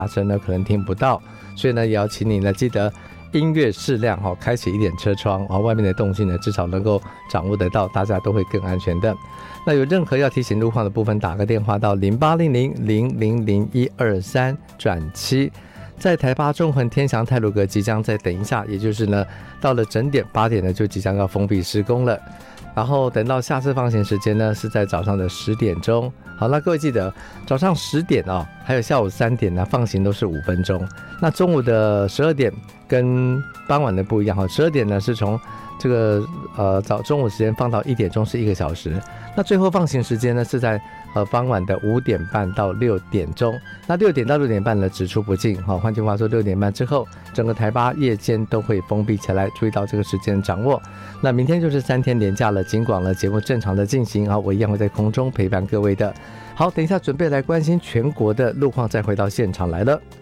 大声呢可能听不到，所以呢也要请你呢记得音乐适量开启一点车窗，外面的动静呢至少能够掌握得到，大家都会更安全的。那有任何要提醒路况的部分，打个电话到0800-000-123-7。在台八中横天祥太鲁阁即将再等一下，也就是呢到了整点8点呢就即将要封闭施工了，然后等到下次放行时间呢是在早上的10点钟。好，那各位记得早上10点还有下午3点呢放行都是5分钟，那中午的12点跟傍晚的不一样，12点呢是从这个中午时间放到1点钟是1个小时，那最后放行时间呢是在傍晚的5点半到6点钟，那6点到6点半呢只出不进，换句话说6点半之后整个台八夜间都会封闭起来，注意到这个时间掌握。那明天就是3天连假了，尽管了节目正常的进行，我一样会在空中陪伴各位的。好，等一下准备来关心全国的路况，再回到现场来了。